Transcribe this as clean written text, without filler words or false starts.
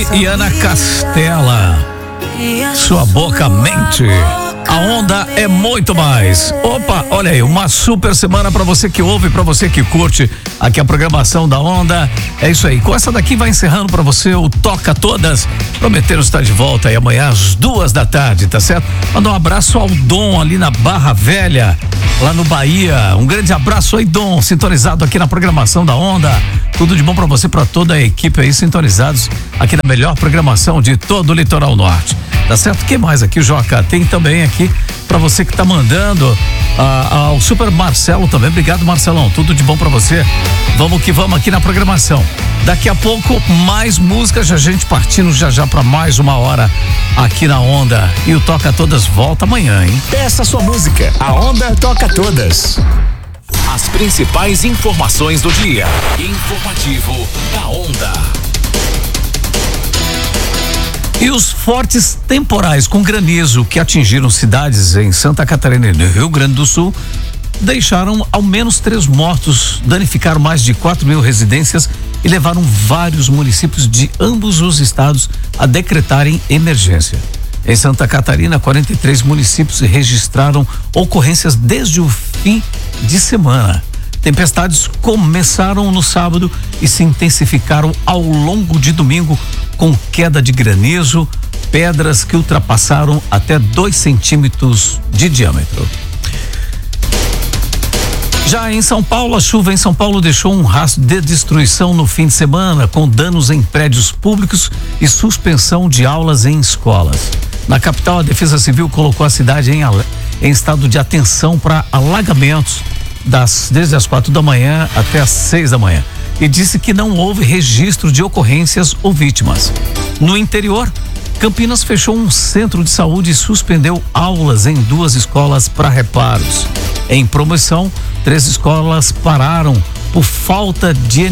e Ana Castela. Sua boca mente. A onda é muito mais. Opa, olha aí, uma super semana pra você que ouve, pra você que curte aqui a programação da Onda. É isso aí. Com essa daqui vai encerrando pra você o Toca Todas. Prometendo estar de volta aí amanhã às 2h, tá certo? Manda um abraço ao Dom ali na Barra Velha, lá no Bahia. Um grande abraço aí, Dom, sintonizado aqui na programação da Onda. Tudo de bom pra você, pra toda a equipe aí, sintonizados aqui na melhor programação de todo o Litoral Norte. Tá certo? O que mais aqui, Joca? Tem também aqui pra você que tá mandando ao Super Marcelo também. Obrigado, Marcelão. Tudo de bom pra você. Vamos que vamos aqui na programação. Daqui a pouco, mais músicas, a gente partindo já pra mais uma hora aqui na Onda. E o Toca Todas volta amanhã, hein? Peça sua música. A Onda toca todas. As principais informações do dia. Informativo da Onda. E os fortes temporais com granizo que atingiram cidades em Santa Catarina e no Rio Grande do Sul deixaram ao menos 3 mortos, danificaram mais de 4.000 residências e levaram vários municípios de ambos os estados a decretarem emergência. Em Santa Catarina, 43 municípios registraram ocorrências desde o fim de semana. Tempestades começaram no sábado e se intensificaram ao longo de domingo, com queda de granizo, pedras que ultrapassaram até 2 centímetros de diâmetro. Já em São Paulo, a chuva em São Paulo deixou um rastro de destruição no fim de semana, com danos em prédios públicos e suspensão de aulas em escolas. Na capital, a Defesa Civil colocou a cidade em estado de atenção para alagamentos desde as 4h até as 6h e disse que não houve registro de ocorrências ou vítimas. No interior, Campinas fechou um centro de saúde e suspendeu aulas em 2 escolas para reparos. Em Promoção, 3 escolas pararam por falta de